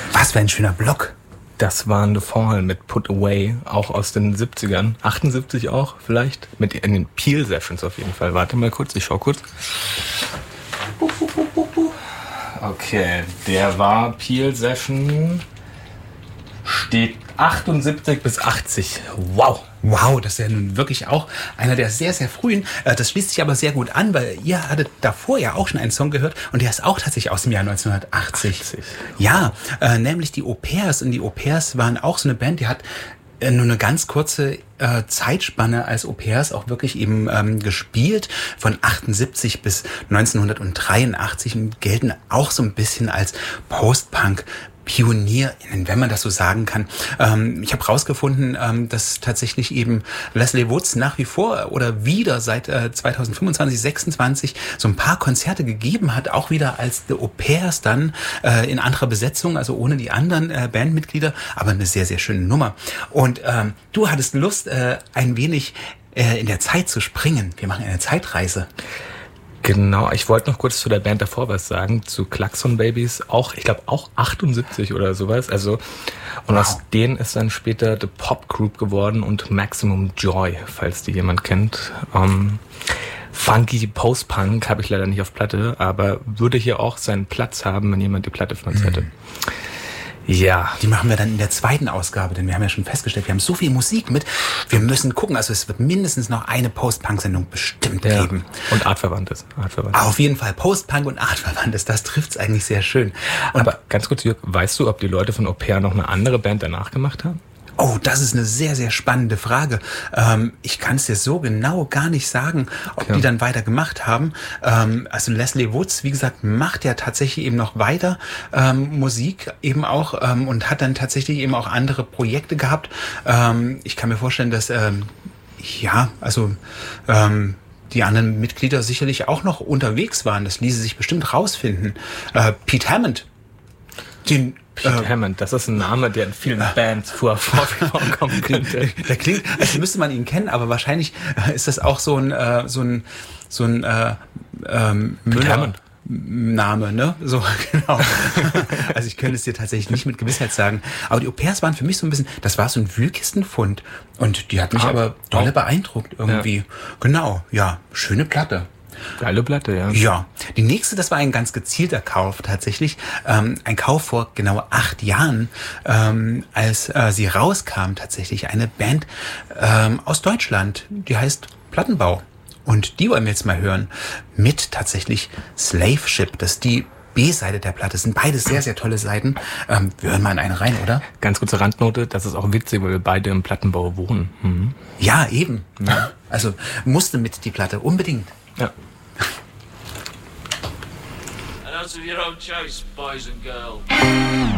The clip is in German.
Was für ein schöner Block. Das war The Fall mit Put Away, auch aus den 70ern. 78 auch vielleicht. Mit in den Peel Sessions auf jeden Fall. Warte mal kurz, ich schau kurz. Okay, der war Peel Session. Steht 78 bis 80. Wow. Wow, das ist ja nun wirklich auch einer der sehr, sehr frühen. Das schließt sich aber sehr gut an, weil ihr hattet davor ja auch schon einen Song gehört und der ist auch tatsächlich aus dem Jahr 1980. 80. Ja, nämlich die Au Pairs. Und die Au Pairs waren auch so eine Band, die hat nur eine ganz kurze Zeitspanne als Au Pairs auch wirklich eben gespielt, von 78 bis 1983 und gelten auch so ein bisschen als Post-Punk PionierInnen, wenn man das so sagen kann. Ich habe rausgefunden, dass tatsächlich eben Leslie Woods nach wie vor oder wieder seit 2025, 26 so ein paar Konzerte gegeben hat, auch wieder als The Au Pairs dann in anderer Besetzung, also ohne die anderen Bandmitglieder, aber eine sehr, sehr schöne Nummer. Und du hattest Lust, ein wenig in der Zeit zu springen. Wir machen eine Zeitreise. Genau, ich wollte noch kurz zu der Band davor was sagen, zu Klaxon Babies, auch, ich glaube auch 78 oder sowas, also, und aus denen ist dann später The Pop Group geworden und Maximum Joy, falls die jemand kennt. Funky Post-Punk habe ich leider nicht auf Platte, aber würde hier auch seinen Platz haben, wenn jemand die Platte von uns hätte. Ja. Die machen wir dann in der zweiten Ausgabe, denn wir haben ja schon festgestellt, wir haben so viel Musik mit. Wir müssen gucken, also es wird mindestens noch eine Post-Punk-Sendung bestimmt geben. Und Artverwandtes. Auf jeden Fall, Post-Punk und Artverwandtes, das trifft's eigentlich sehr schön. Und aber ganz kurz, Jörg, weißt du, ob die Leute von Au Pair noch eine andere Band danach gemacht haben? Oh, das ist eine sehr, sehr spannende Frage. Ich kann es dir so genau gar nicht sagen, ob die dann weiter gemacht haben. Also Leslie Woods, wie gesagt, macht ja tatsächlich eben noch weiter Musik eben auch und hat dann tatsächlich eben auch andere Projekte gehabt. Ich kann mir vorstellen, dass die anderen Mitglieder sicherlich auch noch unterwegs waren. Das ließe sich bestimmt rausfinden. Pete Hammond, Pete Hammond, das ist ein Name, der in vielen Bands vorkommen könnte. Der klingt, als müsste man ihn kennen, aber wahrscheinlich ist das auch so ein Müller-Name, ne? So, genau. Also ich könnte es dir tatsächlich nicht mit Gewissheit sagen. Aber die Au Pairs waren für mich so ein bisschen, das war so ein Wühlkistenfund. Und die hat mich aber dolle beeindruckt irgendwie. Ja. Genau, ja, schöne Platte. Geile Platte, ja. Ja, die nächste, das war ein ganz gezielter Kauf tatsächlich. Ein Kauf vor genau 8 Jahren, als sie rauskam tatsächlich. Eine Band aus Deutschland, die heißt Plattenbau. Und die wollen wir jetzt mal hören mit tatsächlich Slave Ship. Das ist die B-Seite der Platte. Das sind beide sehr, sehr tolle Seiten. Wir hören mal in eine rein, oder? Ganz kurze Randnote, das ist auch witzig, weil wir beide im Plattenbau wohnen. Mhm. Ja, eben. Ja. Also musste mit die Platte, unbedingt. Ja. And those of your own choice, boys and girls.